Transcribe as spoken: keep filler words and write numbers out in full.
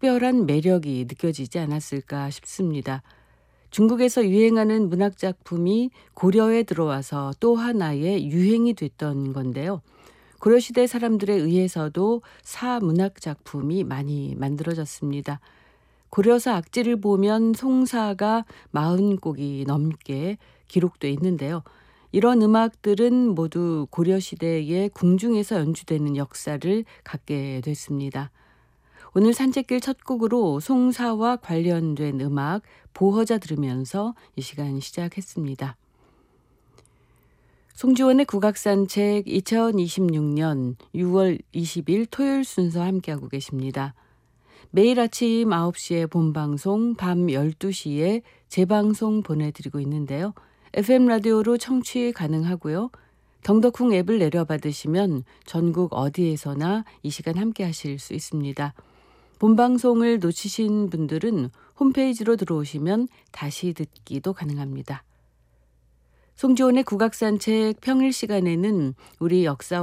특별한 매력이 느껴지지 않았을까 싶습니다. 중국에서 유행하는 문학 작품이 고려에 들어와서 또 하나의 유행이 됐던 건데요. 고려시대 사람들에 의해서도 사문학 작품이 많이 만들어졌습니다. 고려사 악지를 보면 송사가 사십 곡이 넘게 기록돼 있는데요. 이런 음악들은 모두 고려시대의 궁중에서 연주되는 역사를 갖게 됐습니다. 오늘 산책길 첫 곡으로 송사와 관련된 음악 보허자 들으면서 이 시간 시작했습니다. 송지원의 국악산책 이천이십육 년 유월 이십일 토요일 순서 함께하고 계십니다. 매일 아침 아홉 시에 본방송, 밤 열두 시에 재방송 보내드리고 있는데요. 에프엠 라디오로 청취 가능하고요. 덩덕쿵 앱을 내려받으시면 전국 어디에서나 이 시간 함께 하실 수 있습니다. 본방송을 놓치신 분들은 홈페이지로 들어오시면 다시 듣기도 가능합니다. 송지원의 국악산책 평일 시간에는 우리 역사